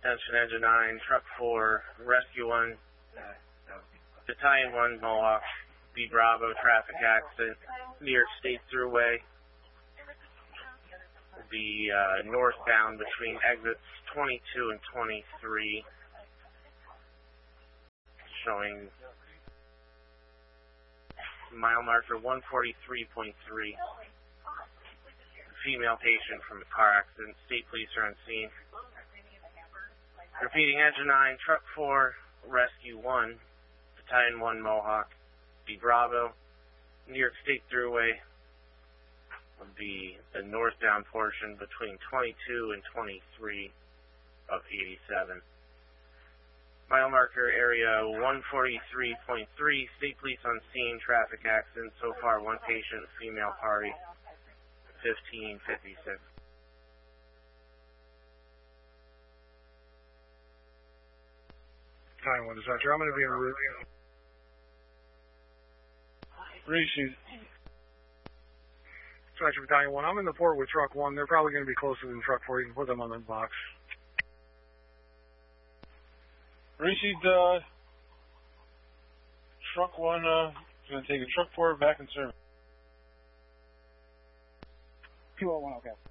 Attention Engine 9, Truck 4, Rescue 1, Battalion 1, Mohawk, B Bravo, traffic accident, New York State Thruway. Will be northbound between exits 22 and 23, showing mile marker 143.3. Female patient from a car accident. State police are on scene. Repeating, Engine 9, Truck 4, Rescue 1, Battalion 1, Mohawk, B Bravo, New York State Thruway would be the northbound portion between 22 and 23 of 87. Mile marker area 143.3, state police on scene, traffic accident. So far, one patient, female party, 1556. Time 1 dispatcher, I'm going to be en route. Reshoot. Dispatcher Battalion 1, I'm in the port with Truck 1. They're probably going to be closer than Truck 4. You can put them on the box. Reshoot, Truck 1, going to take a Truck 4 back in service. 201, okay.